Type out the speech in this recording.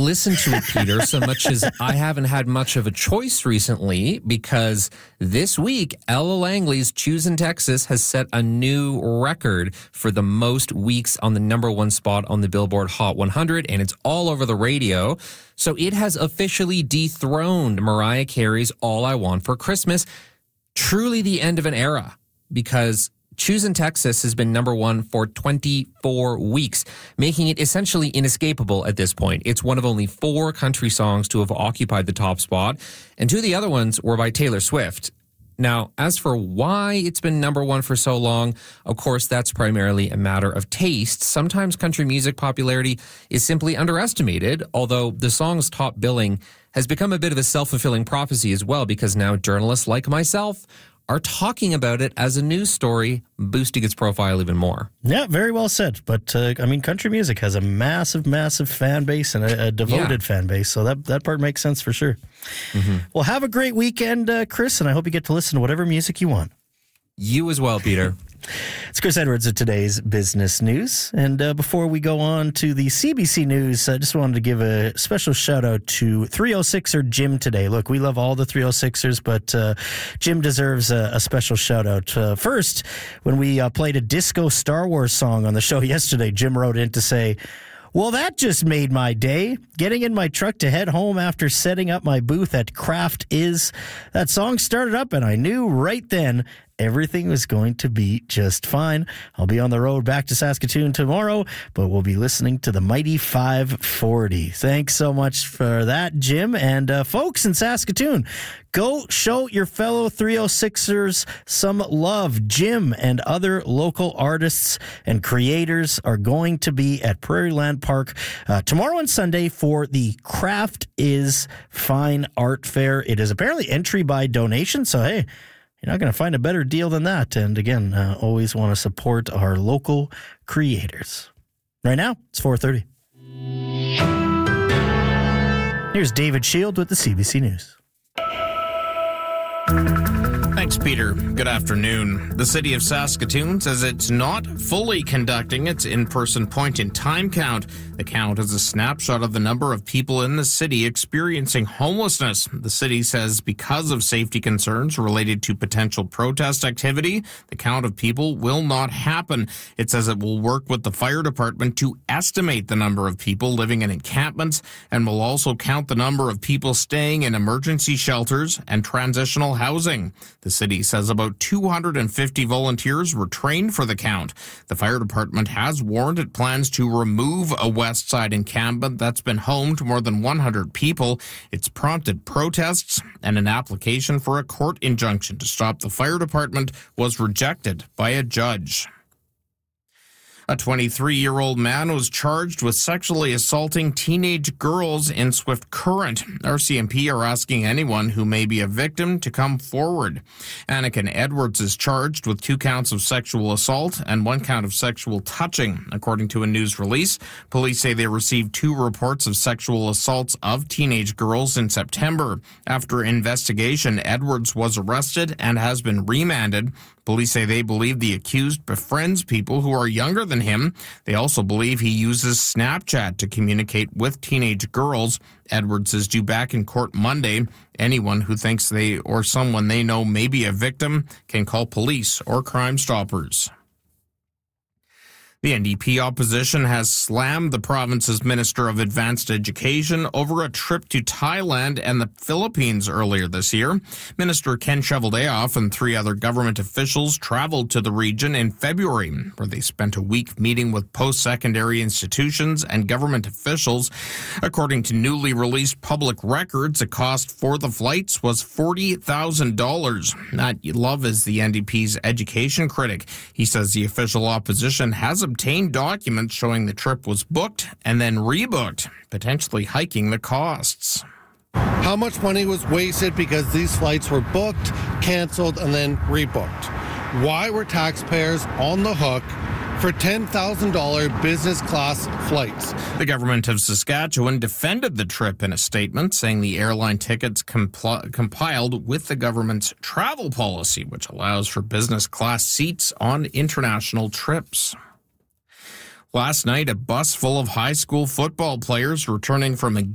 listened to it, Peter, so much as I haven't had much of a choice recently, because this week, Ella Langley's Choosing Texas has set a new record for the most weeks on the number one spot on the Billboard Hot 100, and it's all over the radio. So it has officially dethroned Mariah Carey's All I Want for Christmas. Truly the end of an era, because Choosing Texas has been number one for 24 weeks, making it essentially inescapable at this point. It's one of only 4 country songs to have occupied the top spot, and 2 of the other ones were by Taylor Swift. Now, as for why it's been number one for so long, of course, that's primarily a matter of taste. Sometimes country music popularity is simply underestimated, although the song's top billing has become a bit of a self-fulfilling prophecy as well, because now journalists like myself are talking about it as a news story, boosting its profile even more. Yeah, very well said. But, country music has a massive, massive fan base and a devoted fan base, so that part makes sense for sure. Mm-hmm. Well, have a great weekend, Chris, and I hope you get to listen to whatever music you want. You as well, Peter. It's Chris Edwards of today's business news. And before we go on to the CBC News, I just wanted to give a special shout out to 306er Jim today. Look, we love all the 306ers, but Jim deserves a special shout out. First, when we played a disco Star Wars song on the show yesterday, Jim wrote in to say, "Well, that just made my day. Getting in my truck to head home after setting up my booth at Craft Is. That song started up and I knew right then everything was going to be just fine. I'll be on the road back to Saskatoon tomorrow, but we'll be listening to the mighty 540. Thanks so much for that, Jim. And folks in Saskatoon, go show your fellow 306ers some love. Jim and other local artists and creators are going to be at Prairieland Park tomorrow and Sunday for the Craft Is Fine Art Fair. It is apparently entry by donation, so hey, you're not going to find a better deal than that. And again, always want to support our local creators. Right now, it's 4:30. Here's David Shield with the CBC News. Thanks, Peter. Good afternoon. The city of Saskatoon says it's not fully conducting its in-person point-in-time count. The count is a snapshot of the number of people in the city experiencing homelessness. The city says because of safety concerns related to potential protest activity, the count of people will not happen. It says it will work with the fire department to estimate the number of people living in encampments and will also count the number of people staying in emergency shelters and transitional housing. The city says about 250 volunteers were trained for the count. The fire department has warned it plans to remove a West Side encampment that's been home to more than 100 people. It's prompted protests, and an application for a court injunction to stop the fire department was rejected by a judge. A 23-year-old man was charged with sexually assaulting teenage girls in Swift Current. RCMP are asking anyone who may be a victim to come forward. Anakin Edwards is charged with 2 counts of sexual assault and 1 count of sexual touching. According to a news release, police say they received 2 reports of sexual assaults of teenage girls in September. After investigation, Edwards was arrested and has been remanded. Police say they believe the accused befriends people who are younger than him. They also believe he uses Snapchat to communicate with teenage girls. Edwards is due back in court Monday. Anyone who thinks they or someone they know may be a victim can call police or Crime Stoppers. The NDP opposition has slammed the province's Minister of Advanced Education over a trip to Thailand and the Philippines earlier this year. Minister Ken Cheveldayoff and 3 other government officials traveled to the region in February, where they spent a week meeting with post-secondary institutions and government officials. According to newly released public records, the cost for the flights was $40,000. Matt Love is the NDP's education critic. He says the official opposition has obtained documents showing the trip was booked and then rebooked, potentially hiking the costs. How much money was wasted because these flights were booked, canceled, and then rebooked? Why were taxpayers on the hook for $10,000 business class flights? The government of Saskatchewan defended the trip in a statement, saying the airline tickets compiled with the government's travel policy, which allows for business class seats on international trips. Last night, a bus full of high school football players returning from a